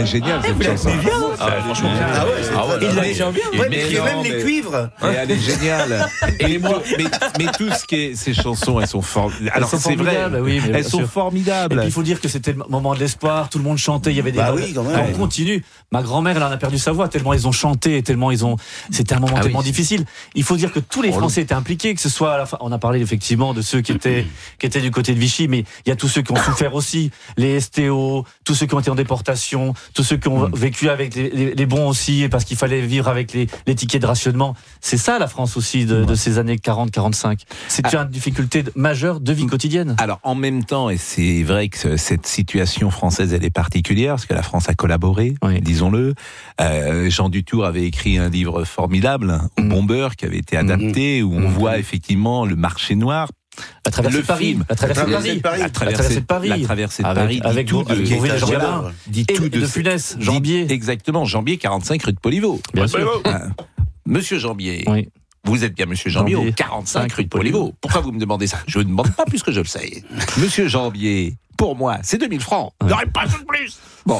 géniale cette chanson. Franchement, il l'a déjà bien. Ouais, mais il y a même les cuivres. Et elle est géniale. Mais tout ce qui est ces chansons, elles sont formidables. Alors c'est vrai, oui, elles sont formidables. Et puis il faut dire que c'était le moment de l'espoir. Tout le monde chantait. Il y avait des. On continue. Ma grand-mère, elle en a perdu sa voix tellement ils ont chanté, tellement ils ont. C'était un moment tellement difficile. Il faut dire que tous les Français étaient impliqués, que ce soit à la fin. On a parlé effectivement de ceux qui étaient du côté de Vichy, mais il y a tous ceux qui ont souffert aussi, les STO, tous ceux qui ont été en déportation, tous ceux qui ont vécu avec les bons aussi, parce qu'il fallait vivre avec les tickets de rationnement. C'est ça la France aussi de ces années 40-45. C'est une difficulté majeure de vie quotidienne. Alors en même temps, et c'est vrai que cette situation française elle est particulière, parce que la France a collaboré, disons-le. Jean Dutour avait écrit un livre formidable, Au Bombeur, qui avait été adapté, où on voit effectivement le marché noir. La traversée de Paris. La traversée de Paris. Avec Jean Gabin. Et de Funès, Jambier. Exactement, Jambier, 45 rue de Poliveau. Bien sûr. Monsieur Jambier. Oui. Vous êtes bien Monsieur Jambier, au 45 rue de Poliveau. Pourquoi vous me demandez ça? Je ne demande pas plus que je le sais. Monsieur Jambier, pour moi, c'est 2000 francs. N'aurait pas de plus. Bon,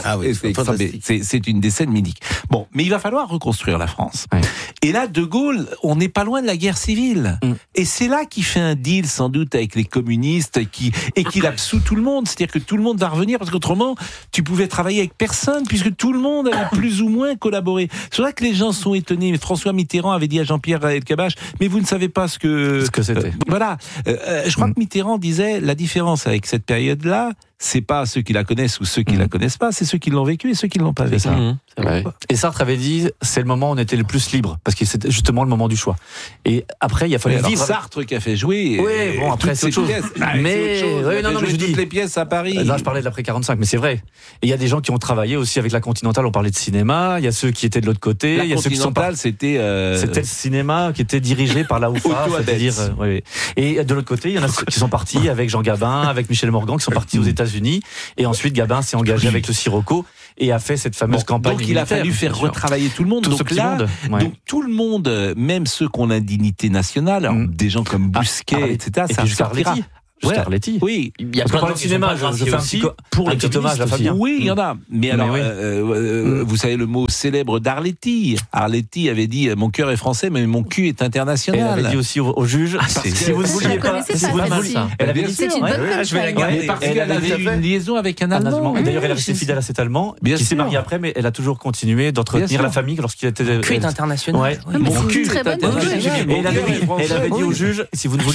c'est une des scènes mythiques. Bon, mais il va falloir reconstruire la France. Oui. Et là, De Gaulle, on n'est pas loin de la guerre civile. Et c'est là qu'il fait un deal, sans doute, avec les communistes et qu'il absout tout le monde. C'est-à-dire que tout le monde va revenir, parce qu'autrement, tu pouvais travailler avec personne, puisque tout le monde avait plus ou moins collaboré. C'est vrai que les gens sont étonnés. Mais François Mitterrand avait dit à Jean-Pierre Elkabbach, mais vous ne savez pas ce que c'était. Voilà. Je crois que Mitterrand disait, la différence avec cette période-là, c'est pas ceux qui la connaissent ou ceux qui la connaissent pas, c'est ceux qui l'ont vécu et ceux qui ne l'ont pas vécu. C'est vrai. Et Sartre avait dit, c'est le moment où on était le plus libre, parce que c'était justement le moment du choix. Et après, il a fallu vivre. Sartre qui a fait jouer. Oui, bon, après, c'est autre chose. Mais, je dis toutes les pièces à Paris. Là, je parlais de l'après 45, mais c'est vrai. Et il y a des gens qui ont travaillé aussi avec la Continentale, on parlait de cinéma, il y a ceux qui étaient de l'autre côté. La Continentale, c'était le cinéma qui était dirigé par la UFA, c'est-à-dire, Et de l'autre côté, il y en a ceux qui sont partis avec Jean Gabin, avec Michel Morgan, qui sont partis aux États-Unis. Et ensuite, Gabin s'est engagé avec le Sirocco et a fait cette fameuse campagne. Donc il a fallu faire retravailler tout le monde. Donc tout le monde, même ceux qui ont l'indignité nationale, des gens comme Bousquet, etc., ça sortira. Jusqu'à Arletty. Oui. Il y a plein de cinéma. Je fais un petit pour les hommage à Fabien. Oui, il y en a. Mais alors, vous savez le mot célèbre d'Arletty. Arletty avait dit mon cœur est français, mais mon cul est international. Et elle avait dit aussi au juge. Si vous ne vouliez pas, elle avait dit c'est une bonne je vais la garder. Parce qu'elle avait une liaison avec un Allemand. Et d'ailleurs, elle est restée fidèle à cet Allemand qui s'est marié après, mais elle a toujours continué d'entretenir la famille lorsqu'il était. Mon cul est international. Mon cul est international. Et elle avait dit au juge si vous ne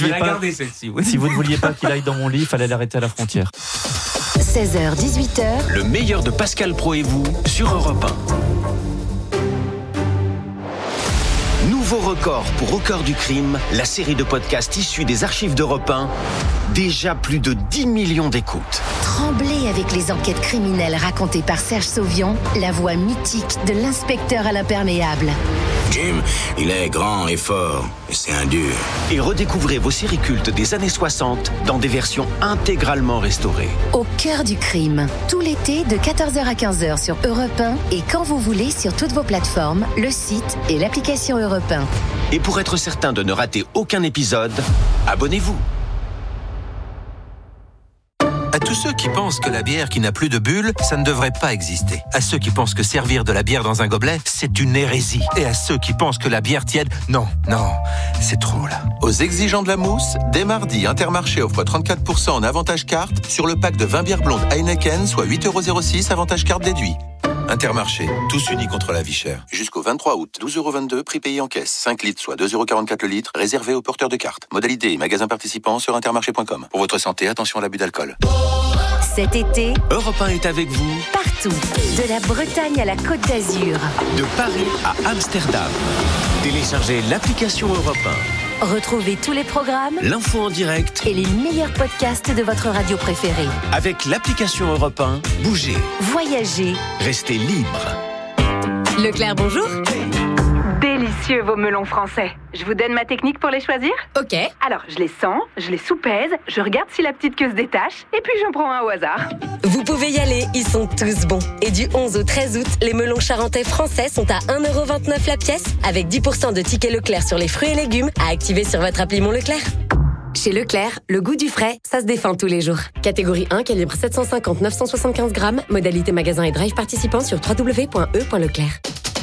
vouliez pas qu'il aille dans mon lit, il fallait l'arrêter à la frontière. 16h, 18h. Le meilleur de Pascal Praud et vous sur Europe 1. Nouveau record pour Au cœur du crime, la série de podcasts issus des archives d'Europe 1. Déjà plus de 10 millions d'écoutes. Tremblez avec les enquêtes criminelles racontées par Serge Sauvion, la voix mythique de l'inspecteur à l'imperméable. Jim, il est grand et fort, et c'est un dur. Et redécouvrez vos séries cultes des années 60 dans des versions intégralement restaurées. Au cœur du crime, tout l'été de 14h à 15h sur Europe 1 et quand vous voulez sur toutes vos plateformes, le site et l'application Europe 1. Et pour être certain de ne rater aucun épisode, abonnez-vous. À tous ceux qui pensent que la bière qui n'a plus de bulles, ça ne devrait pas exister. À ceux qui pensent que servir de la bière dans un gobelet, c'est une hérésie. Et à ceux qui pensent que la bière tiède, non, c'est trop là. Aux exigeants de la mousse, dès mardi, Intermarché offre 34% en avantage carte sur le pack de 20 bières blondes Heineken, soit 8,06 € avantage carte déduit. Intermarché, tous unis contre la vie chère. Jusqu'au 23 août, 12,22 €, prix payé en caisse. 5 litres, soit 2,44 € le litre, réservé aux porteurs de cartes. Modalité et magasins participants sur intermarché.com. Pour votre santé, attention à l'abus d'alcool. Cet été, Europe 1 est avec vous partout, de la Bretagne à la Côte d'Azur, de Paris à Amsterdam. Téléchargez l'application Europe 1. Retrouvez tous les programmes, l'info en direct et les meilleurs podcasts de votre radio préférée. Avec l'application Europe 1, bougez, voyagez, restez libre. Leclerc, bonjour. Délicieux vos melons français. Je vous donne ma technique pour les choisir ? Ok. Alors, je les sens, je les soupèse, je regarde si la petite queue se détache, et puis j'en prends un au hasard. Vous pouvez y aller, ils sont tous bons. Et du 11 au 13 août, les melons charentais français sont à 1,29 € la pièce, avec 10% de tickets Leclerc sur les fruits et légumes à activer sur votre appli Mon Leclerc. Chez Leclerc, le goût du frais, ça se défend tous les jours. Catégorie 1, calibre 750-975 grammes, modalité magasin et drive participant sur www.e.leclerc.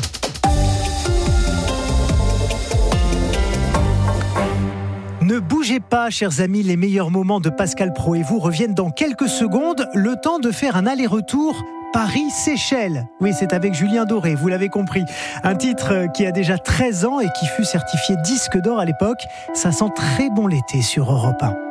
Ne bougez pas, chers amis, les meilleurs moments de Pascal Praud et vous reviennent dans quelques secondes. Le temps de faire un aller-retour Paris-Seychelles. Oui, c'est avec Julien Doré, vous l'avez compris. Un titre qui a déjà 13 ans et qui fut certifié disque d'or à l'époque. Ça sent très bon l'été sur Europe 1.